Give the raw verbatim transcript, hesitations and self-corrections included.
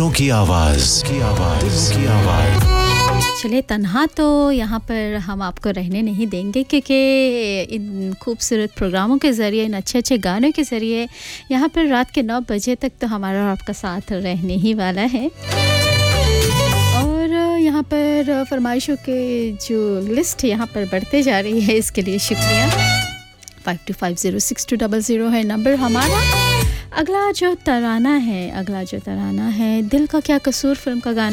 दिलों की आवाज की आवाज दिलों की आवाज। चले तन्हा तो यहाँ पर हम आपको रहने नहीं देंगे क्योंकि इन खूबसूरत प्रोग्रामों के ज़रिए इन अच्छे अच्छे गानों के ज़रिए यहाँ पर रात के नौ बजे तक तो हमारा और आपका साथ रहने ही वाला है। और यहाँ पर फरमाइशों के जो लिस्ट यहाँ पर बढ़ते जा रही है इसके लिए शुक्रिया। Five to five zero six to double zero है नंबर हमारा। अगला जो तराना है अगला जो तराना है दिल का क्या कसूर फिल्म का गाना